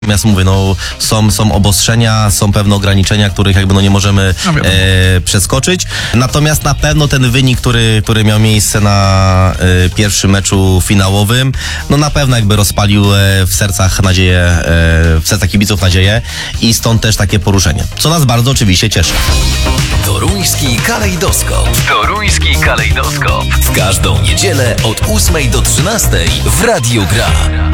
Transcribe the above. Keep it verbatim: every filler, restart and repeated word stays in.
Natomiast mówię, no są, są obostrzenia, są pewne ograniczenia, których jakby no nie możemy No wiadomo. e, przeskoczyć. Natomiast na pewno ten wynik, który, który miał miejsce na e, pierwszym meczu finałowym, no na pewno jakby rozpalił e, w sercach nadzieję, e, w sercach kibiców nadzieję i stąd też takie poruszenie, co nas bardzo oczywiście cieszy. Toruński kalejdoskop. Toruński kalejdoskop. W każdą niedzielę od ósmej do trzynastej w Radiu Gra.